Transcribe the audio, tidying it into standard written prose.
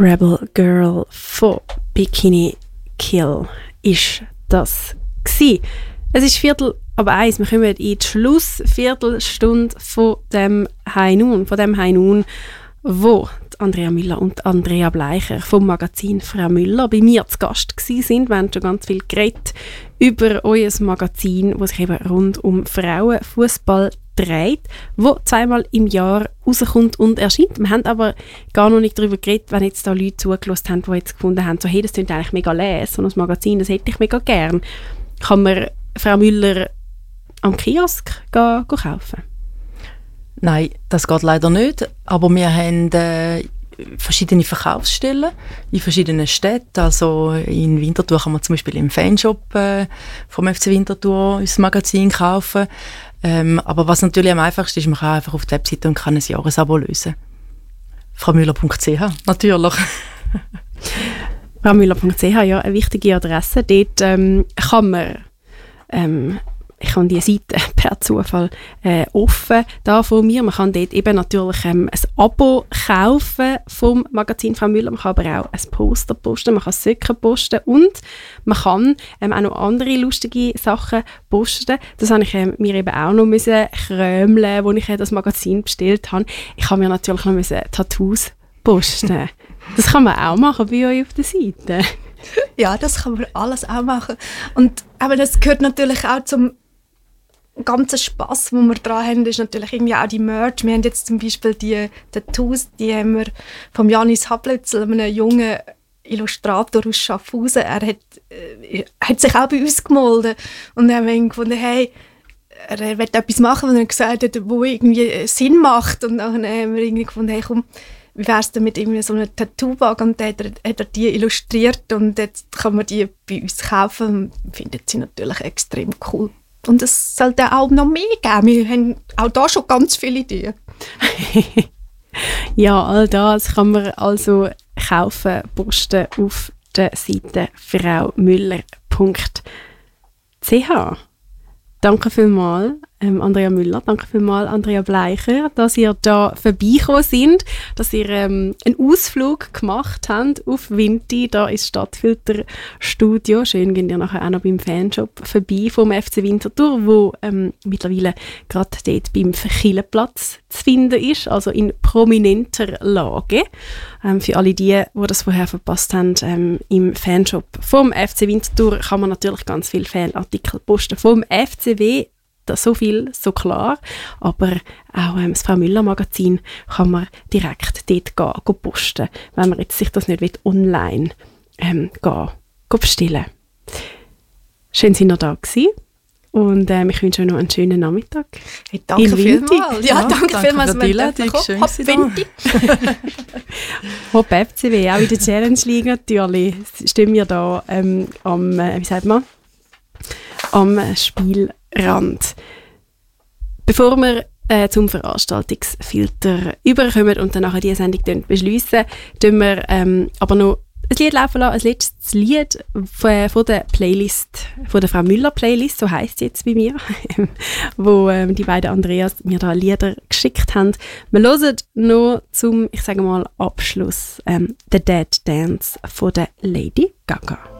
Rebel Girl von Bikini Kill ist das gsi. Es ist 1:15, wir kommen in die Schlussviertelstunde von dem High Noon, wo Andrea Müller und Andrea Bleicher vom Magazin Frau Müller bei mir zu Gast sind. Wir haben schon ganz viel geredet über euer Magazin, das sich eben rund um Frauenfußball dreht, wo 2-mal im Jahr rauskommt und erscheint. Wir haben aber gar noch nicht darüber geredet, wenn jetzt da Leute zugelassen haben, die jetzt gefunden haben, so, hey, das klingt eigentlich mega leer, so ein Magazin, das hätte ich mega gern. Kann man Frau Müller am Kiosk kaufen? Nein, das geht leider nicht. Aber wir haben verschiedene Verkaufsstellen in verschiedenen Städten. Also in Winterthur kann man zum Beispiel im Fanshop vom FC Winterthur unser Magazin kaufen. Aber was natürlich am einfachsten ist, man kann einfach auf die Webseite und kann ein Jahresabo lösen. fraumüller.ch, natürlich. fraumüller.ch, ja, eine wichtige Adresse. Dort kann man ich habe die Seite per Zufall offen da von mir. Man kann dort eben natürlich ein Abo kaufen vom Magazin Frau Müller. Man kann aber auch ein Poster posten, man kann Socken posten und man kann auch noch andere lustige Sachen posten. Das habe ich mir eben auch noch krömeln, als ich das Magazin bestellt habe. Ich habe mir natürlich noch Tattoos posten. Das kann man auch machen bei euch auf der Seite. Ja, das kann man alles auch machen. Und aber das gehört natürlich auch zum ganzen Spass, den wir dran haben, ist natürlich irgendwie auch die Merch. Wir haben jetzt zum Beispiel die Tattoos, die haben wir vom Janis Hablötzl, einem jungen Illustrator aus Schaffhausen. Er hat sich auch bei uns gemeldet und dann haben wir gefunden, hey, er will etwas machen, was er gesagt hat, wo irgendwie Sinn macht. Und dann haben wir irgendwie gefunden, hey, komm, wie wäre es denn mit irgendwie so einem Tattoo-Wagen? Und dann hat er die illustriert und jetzt kann man die bei uns kaufen. Findet sie natürlich extrem cool. Und es sollte auch noch mehr geben. Wir haben auch da schon ganz viele Ideen. Ja, all das kann man also kaufen, posten auf der Seite fraumüller.ch. Danke vielmals, Andrea Müller, danke vielmals, Andrea Bleicher, dass ihr da vorbeigekommen sind, dass ihr einen Ausflug gemacht habt auf Vinti, da ins Stadtfilterstudio. Schön geht ihr nachher auch noch beim Fanshop vorbei vom FC Winterthur, wo mittlerweile gerade dort beim Verkillenplatz zu finden ist, also in prominenter Lage. Für alle die das vorher verpasst haben, im Fanshop vom FC Winterthur kann man natürlich ganz viele Fanartikel posten vom FCW, das so viel, so klar, aber auch das Frau Müller Magazin kann man direkt dort gehen posten, wenn man jetzt sich das nicht online bestellen. Schön, sind ihr da gewesen. Und ich wünsche euch noch einen schönen Nachmittag. Hey, danke vielmals. Ja, danke vielmals. Hopp FCW, auch in der Challenge League natürlich. Stehen wir da am Spielrand. Bevor wir zum Veranstaltungsfilter überkommen und dann nachher diese Sendung beschliessen, tun wir aber noch ein Lied laufen lassen, ein letztes Lied von der Playlist, von der Frau Müller Playlist, so heisst sie jetzt bei mir, wo die beiden Andreas mir da Lieder geschickt haben. Wir hören noch zum, ich sage mal, Abschluss The Dead Dance von der Lady Gaga.